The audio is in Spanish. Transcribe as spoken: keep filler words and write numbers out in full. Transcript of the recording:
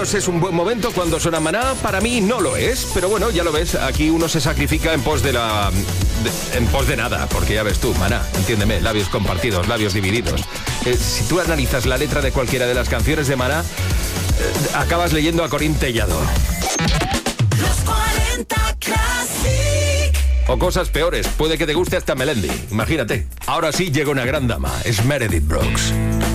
algunos es un buen momento cuando suena Maná, para mí no lo es, pero bueno, ya lo ves, aquí uno se sacrifica en pos de la... de- en pos de nada, porque ya ves tú, Maná, entiéndeme, labios compartidos, labios divididos. Eh, si tú analizas la letra de cualquiera de las canciones de Maná, eh, acabas leyendo a Corín Tellado. Los cuarenta Classic. O cosas peores, puede que te guste hasta Melendi, imagínate. Ahora sí llega una gran dama, es Meredith Brooks.